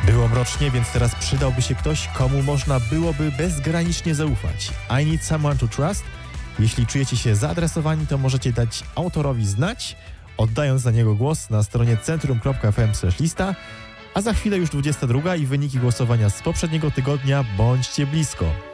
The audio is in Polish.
Było mrocznie, więc teraz przydałby się ktoś, komu można byłoby bezgranicznie zaufać. I Need Someone to Trust. Jeśli czujecie się zaadresowani, to możecie dać autorowi znać, oddając na niego głos na stronie centrum.fm/lista, a za chwilę już 22 i wyniki głosowania z poprzedniego tygodnia. Bądźcie blisko.